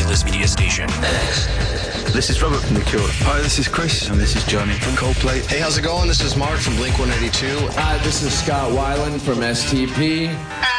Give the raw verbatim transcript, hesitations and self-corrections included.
Fearless Media Station. This is Robert from The Cure. Hi, this is Chris. And this is Johnny from Coldplay. Hey, how's it going? This is Mark from Blink one eighty-two. Hi, this is Scott Weiland from S T P.